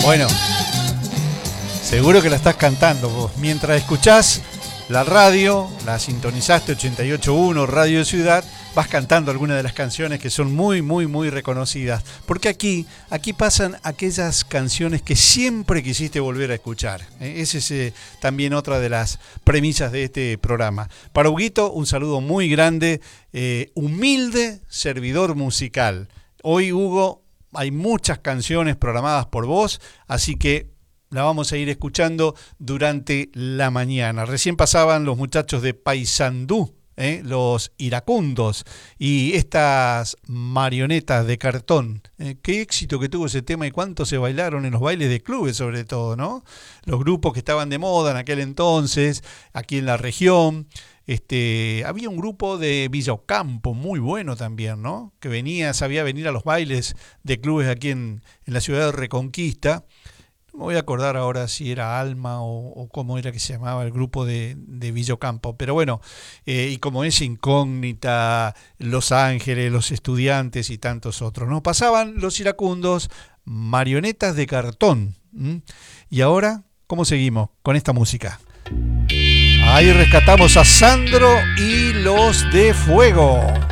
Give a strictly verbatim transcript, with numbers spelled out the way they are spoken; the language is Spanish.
Bueno, seguro que la estás cantando vos. Mientras escuchás la radio, la sintonizaste ochenta y ocho punto uno Radio de Ciudad, vas cantando algunas de las canciones que son muy, muy, muy reconocidas. Porque aquí, aquí pasan aquellas canciones que siempre quisiste volver a escuchar. ¿eh? Esa es eh, también otra de las premisas de este programa. Para Huguito, un saludo muy grande, eh, humilde servidor musical. Hoy, Hugo, hay muchas canciones programadas por vos, así que la vamos a ir escuchando durante la mañana. Recién pasaban los muchachos de Paysandú, ¿eh? Los iracundos y estas marionetas de cartón. ¿eh? Qué éxito que tuvo ese tema y cuánto se bailaron en los bailes de clubes, sobre todo, ¿no? Los grupos que estaban de moda en aquel entonces, aquí en la región. Este, había un grupo de Villa Ocampo muy bueno también, ¿no? Que venía, sabía venir a los bailes de clubes aquí en, en la ciudad de Reconquista. No me voy a acordar ahora si era Alma o, o cómo era que se llamaba el grupo de, de Villa Ocampo. Pero bueno, eh, y como es Incógnita, Los Ángeles, Los Estudiantes y tantos otros, ¿no? Pasaban los iracundos, marionetas de cartón. ¿Mm? Y ahora, ¿cómo seguimos con esta música? Ahí rescatamos a Sandro y los de Fuego.